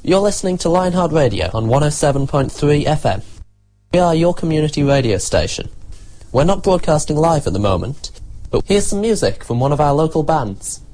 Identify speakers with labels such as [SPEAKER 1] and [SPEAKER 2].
[SPEAKER 1] You're listening to Lionheart Radio on 107.3 FM. We are your community radio station. We're not broadcasting live at the moment, but here's some music from one of our local bands.